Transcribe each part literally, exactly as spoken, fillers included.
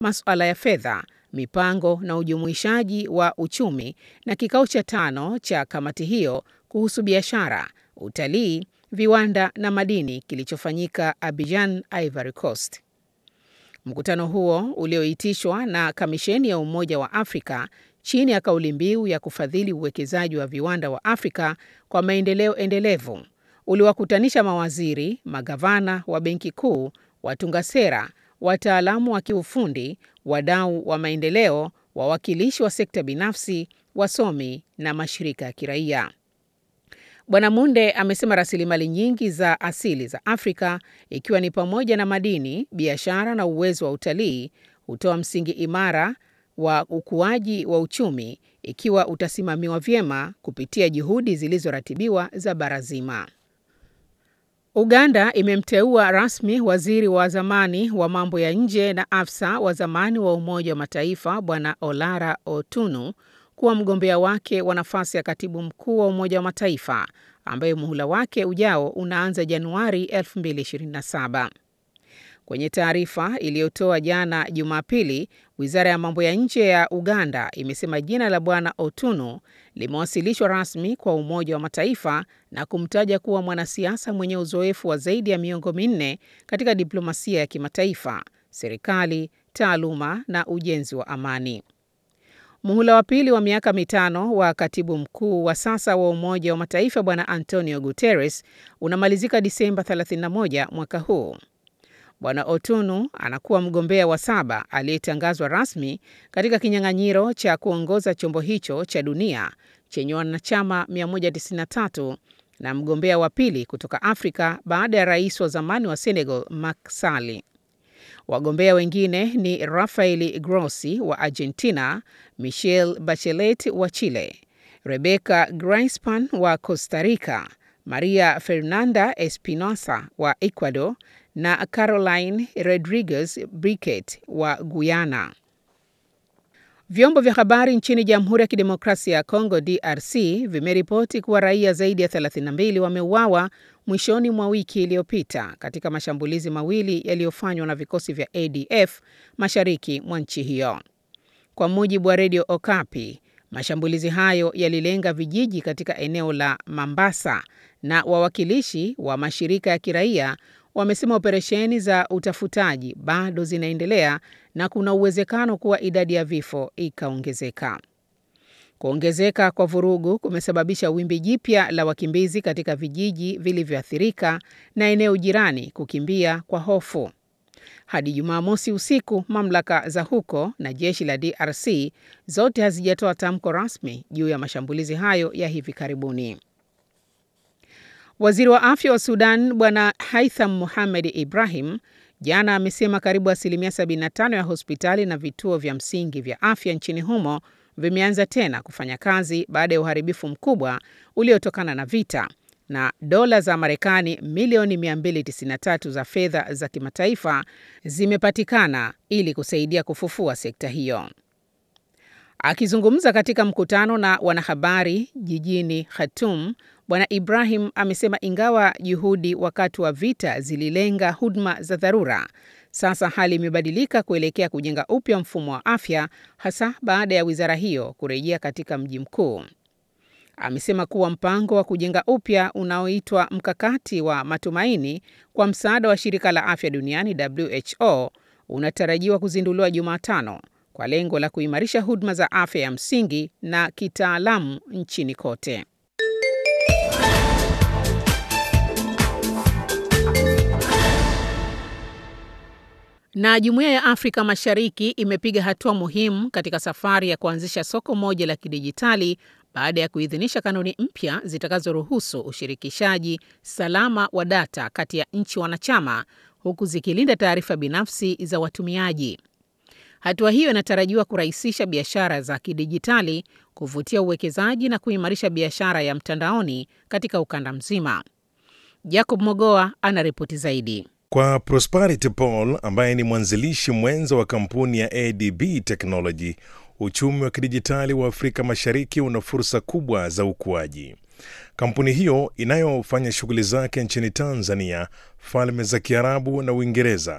masuala ya fedha, mipango na ujumuishaji wa uchumi na kikao cha tano cha kamati hiyo kuhusu biashara, utalii, viwanda na madini kilichofanyika Abidjan, Ivory Coast. Mkutano huo ulioitishwa na Kamisheni ya Umoja wa Afrika chini ya kauli mbiu ya kufadhili uwekezaji wa viwanda wa Afrika kwa maendeleo endelevu uliwakutanisha mawaziri, magavana wa benki kuu, watunga sera, wataalamu wa kiufundi, wadau wa maendeleo, wawakilishi wa sekta binafsi, wasomi na mashirika ya kiraia. Bwana Munde amesema rasilimali nyingi za asili za Afrika, ikiwa ni pamoja na madini, biashara na uwezo wa utalii, hutoa msingi imara wa ukuaji wa uchumi ikiwa utasimamiwa vyema kupitia juhudi zilizoratibiwa za bara zima. Uganda imemteua rasmi waziri wa zamani wa mambo ya nje na afisa wa zamani wa Umoja wa Mataifa Bwana Olara Otunu kuwa mgombea wake wa nafasi ya katibu mkuu wa Umoja wa Mataifa, ambaye muhula wake ujao unaanza Januari elfu mbili ishirini na saba. Kwenye taarifa iliyotoa jana Jumapili, Wizara ya Mambo ya Nje ya Uganda imesema jina la Bwana Otunu limewasilishwa rasmi kwa Umoja wa Mataifa na kumtaja kuwa mwanasiasa mwenye uzoefu wa zaidi ya miongo minne katika diplomasia ya kimataifa, serikali, taaluma na ujenzi wa amani. Muhula wa pili wa miaka mitano wa katibu mkuu wa sasa wa Umoja wa Mataifa Bwana Antonio Guterres unamalizika Disemba thelathini na moja mwaka huu. Bwana Otunu anakuwa mgombea wa saba aliyetangazwa rasmi katika kinyang'anyiro cha kuongoza chombo hicho cha dunia chenye wanachama mia moja tisini na tatu na mgombea wa pili kutoka Afrika baada ya rais wa zamani wa Senegal Macky Sall. Wagombea wengine ni Rafael Grossi wa Argentina, Michelle Bachelet wa Chile, Rebecca Greenspan wa Costa Rica, Maria Fernanda Espinosa wa Ecuador na Caroline Rodriguez Briquet wa Guyana. Vyombo vya habari nchini Jamhuri ya Kidemokrasia ya Kongo D R C vimeripoti kuwa raia zaidi ya thelathini na mbili wameuawa mwishoni mwa wiki iliyopita katika mashambulizi mawili yaliyofanywa na vikosi vya A D F mashariki mwa nchi hiyo. Kwa mujibu wa Radio Okapi, mashambulizi hayo yalilenga vijiji katika eneo la Mambasa na wawakilishi wa mashirika ya kiraia wamesema operesheni za utafutaji bado zinaendelea na kuna uwezekano kuwa idadi ya vifo ikaongezeka. Kuongezeka kwa vurugu kumesababisha wimbi jipya la wakimbizi katika vijiji vilivyoathirika na eneo jirani kukimbia kwa hofu. Hadi Jumamosi usiku, mamlaka za huko na jeshi la D R C zote hazijatoa tamko rasmi juu ya mashambulizi hayo ya hivi karibuni. Waziri wa afya wa Sudan Bwana Haitham Mohamed Ibrahim jana amesema karibu asilimia sabini na tano ya hospitali na vituo vya msingi vya afya nchini humo vimeanza tena kufanya kazi baada ya uharibifu mkubwa uliotokana na vita, na dola za Marekani milioni mia mbili tisini na tatu za fedha za kimataifa zimepatikana ili kusaidia kufufua sekta hiyo. Akizungumza katika mkutano na wanahabari jijini Khartoum, Bwana Ibrahim amesema ingawa juhudi wakati wa vita zililenga huduma za dharura, sasa hali imebadilika kuelekea kujenga upya mfumo wa afya, hasa baada ya wizara hiyo kurejea katika mji mkuu. Amesema kuwa mpango wa kujenga upya unaoitwa mkakati wa matumaini kwa msaada wa shirika la afya duniani W H O unatarajiwa kuzinduliwa Jumatano kwa lengo la kuimarisha huduma za afya ya msingi na kitaalamu nchini kote. Na Jumuiya ya Afrika Mashariki imepiga hatua muhimu katika safari ya kuanzisha soko moja la kidijitali baada ya kuidhinisha kanuni mpya zitakazoruhusu ushirikishaji salama wa data kati ya nchi wanachama, huku zikilinda taarifa binafsi za watumiaji. Hatua hiyo inatarajiwa kurahisisha biashara za kidijitali, kuvutia uwekezaji na kuimarisha biashara ya mtandaoni katika ukanda mzima. Jacob Mogoa anaripoti zaidi. Kwa Prosperity Paul ambaye ni mwanzilishi mwenza wa kampuni ya A D B Technology, uchumi wa kidijitali wa Afrika Mashariki una fursa kubwa za ukuaji. Kampuni hiyo inayofanya shughuli zake nchini Tanzania, Falme za Kiarabu na Uingereza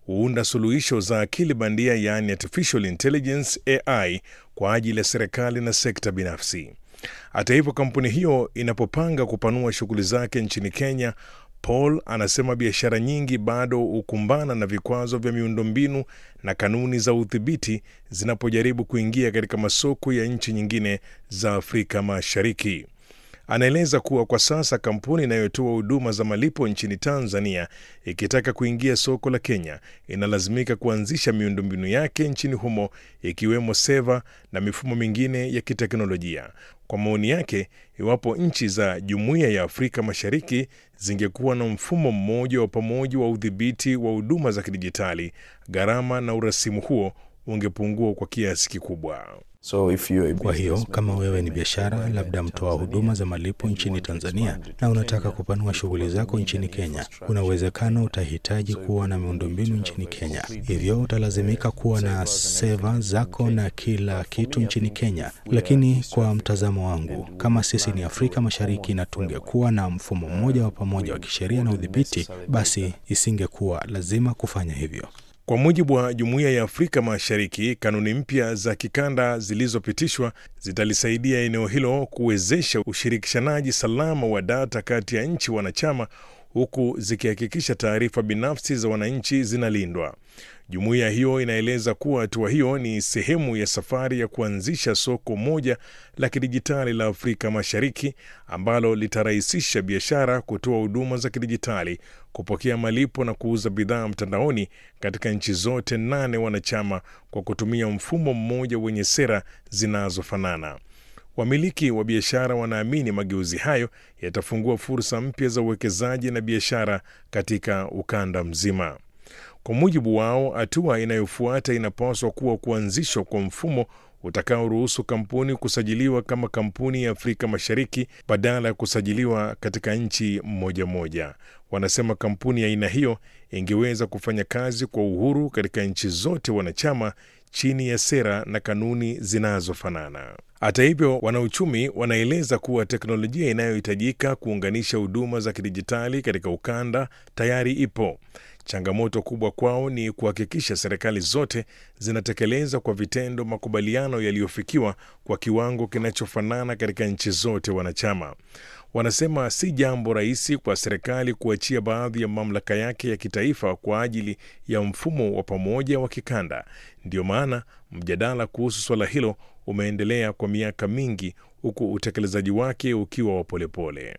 huunda suluhisho za akili bandia, yaani artificial intelligence A I, kwa ajili ya serikali na sekta binafsi. Hata hivyo, kampuni hiyo inapopanga kupanua shughuli zake nchini Kenya, Paul anasema biashara nyingi bado hukumbana na vikwazo vya miundombinu na kanuni za udhibiti zinapojaribu kuingia katika masoko ya nchi nyingine za Afrika Mashariki. Anaeleza kuwa kwa sasa kampuni inayotoa huduma za malipo nchini Tanzania ikitaka kuingia soko la Kenya inalazimika kuanzisha miundombinu yake nchini humo, ikiwemo seva na mifumo mingine ya kiteknolojia. Kwa maoni yake, iwapo nchi za Jumuiya ya Afrika Mashariki zingekuwa na mfumo mmoja wa pamoja wa udhibiti wa huduma za kidijitali, gharama na urasimu huo ungepungua kwa kiasi kikubwa. So if you kwa hiyo kama wewe ni biashara, labda mtoa huduma za malipo nchini Tanzania, na unataka kupanua shughuli zako nchini Kenya, kuna uwezekano utahitaji kuwa na miundombinu nchini Kenya. Hivyo utalazimika kuwa na seva zako na kila kitu nchini Kenya. Lakini kwa mtazamo wangu, kama sisi ni Afrika Mashariki na tungekuwa na mfumo mmoja wa pamoja wa kisheria na udhibiti, basi isingekuwa lazima kufanya hivyo. Kwa mujibu wa Jumuiya ya Afrika Mashariki, kanuni mpya za kikanda zilizopitishwa zitalisaidia eneo hilo kuwezesha ushirikishanaji salama wa data kati ya nchi wanachama, huku zikihakikisha taarifa binafsi za wananchi zinalindwa. Jumuiya hiyo inaeleza kuwa hatua hiyo ni sehemu ya safari ya kuanzisha soko moja la kidijitali la Afrika Mashariki ambalo litarahisisha biashara, kutoa huduma za kidijitali, kupokea malipo na kuuza bidhaa mtandaoni katika nchi zote nane wanachama kwa kutumia mfumo mmoja wenye sera zinazofanana. Wamiliki wa biashara wanaamini mageuzi hayo yatafungua fursa mpya za uwekezaji na biashara katika ukanda mzima. Kwa mujibu wao, hatua inayofuata inapaswa kuwa kuanzishwa kwa mfumo utakaoruhusu kampuni kusajiliwa kama kampuni ya Afrika Mashariki badala ya kusajiliwa katika nchi moja moja. Wanasema kampuni ya aina hiyo ingeweza kufanya kazi kwa uhuru katika nchi zote wanachama chini ya sera na kanuni zinazofanana. Hata hivyo, wanauchumi wanaeleza kuwa teknolojia inayohitajika kuunganisha huduma za kidijitali katika ukanda tayari ipo. Changamoto kubwa kwao ni kuhakikisha serikali zote zinatekeleza kwa vitendo makubaliano yaliyofikiwa kwa kiwango kinachofanana katika nchi zote wanachama. Wanasema si jambo rahisi kwa serikali kuachia baadhi ya mamlaka yake ya kitaifa kwa ajili ya mfumo wa pamoja wa kikanda. Ndio maana mjadala kuhusu swala hilo umeendelea kwa miaka mingi, huku utekelezaji wake ukiwa wa polepole.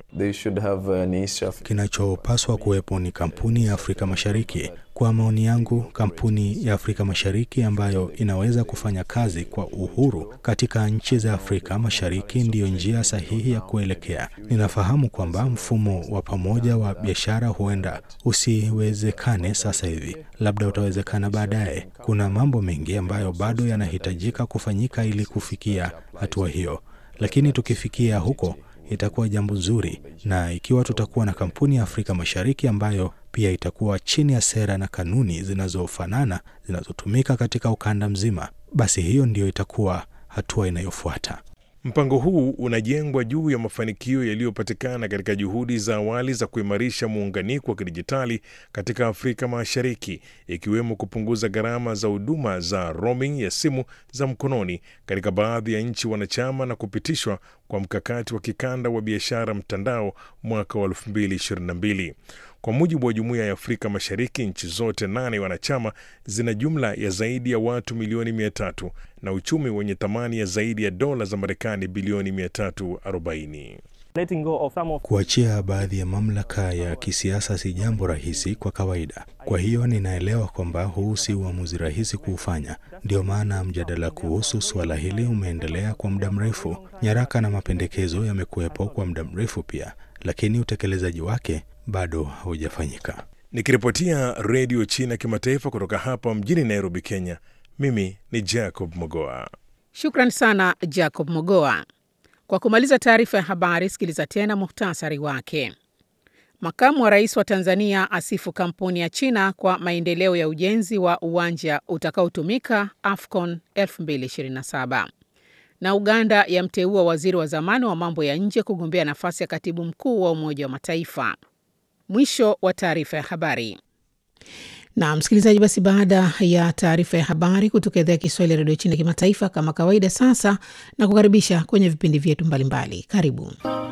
Kinachopaswa kuwepo ni kampuni ya Afrika Mashariki. Kwa maoni yangu, kampuni ya Afrika Mashariki ambayo inaweza kufanya kazi kwa uhuru katika nchi za Afrika Mashariki ndiyo njia sahihi ya kuelekea. Ninafahamu kwamba mfumo wa pamoja wa biashara huenda usiwezekane sasa hivi, labda utawezekana baadaye. Kuna mambo mengi ambayo bado yanahitajika kufanyika ili kufikia hatua hiyo. Lakini tukifikia huko itakuwa jambo zuri, na ikiwa tutakuwa na kampuni ya Afrika Mashariki ambayo pia itakuwa chini ya sera na kanuni zinazofanana zinazotumika katika ukanda mzima, basi hiyo ndiyo itakuwa hatua inayofuata. Mpango huu unajengwa juu ya mafanikio yaliyopatikana katika juhudi za awali za kuimarisha muunganiko wa kidijitali katika Afrika Mashariki, ikiwemo kupunguza gharama za huduma za roaming ya simu za mkononi katika baadhi ya nchi wanachama na kupitishwa kwa mkakati wa kikanda wa biashara mtandao mwaka wa elfu mbili ishirini na mbili. Kwa mujibu wa Jumuiya ya Afrika Mashariki, nchi zote nane wanachama zina jumla ya zaidi ya watu milioni mia tatu na uchumi wenye thamani ya zaidi ya dola za Marekani bilioni mia tatu arobaini. Kuachia baadhi ya mamlaka ya kisiasa si jambo rahisi kwa kawaida. Kwa hiyo ninaelewa kwamba huu si uamuzi rahisi kuufanya. Ndio maana mjadala kuhusu suala hili umeendelea kwa muda mrefu. Nyaraka na mapendekezo yamekuwepo kwa muda mrefu pia, lakini utekelezaji wake bado haujafanyika. Nikiripotia Radio China Kimataifa kutoka hapa mjini Nairobi, Kenya, mimi ni Jacob Mogoa. Shukran sana Jacob Mogoa. Kwa kumaliza taarifa ya habari, sikiliza tena muhtasari wake. Makamu wa Rais wa Tanzania asifu kampuni ya China kwa maendeleo ya ujenzi wa uwanja utakaotumika AFCON elfu mbili ishirini na saba. Na Uganda yamteua waziri wa zamani wa mambo ya nje kugombea nafasi ya katibu mkuu wa Umoja wa Mataifa. Mwisho wa taarifa ya habari. Na msikilizaji, basi baada ya taarifa ya habari kutoka idhaa ya Kiswahili ya redio China kimataifa, kama kawaida, sasa na kukaribisha kwenye vipindi vyetu mbalimbali. Karibu.